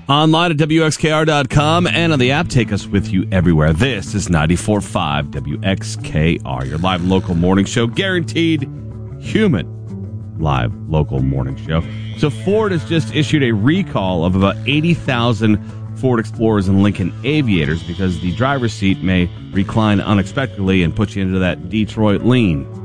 Online at WXKR.com and on the app. Take us with you everywhere. This is 94.5 WXKR, your live local morning show. Guaranteed human live local morning show. So Ford has just issued a recall of about 80,000 Ford Explorers and Lincoln Aviators because the driver's seat may recline unexpectedly and put you into that Detroit lean.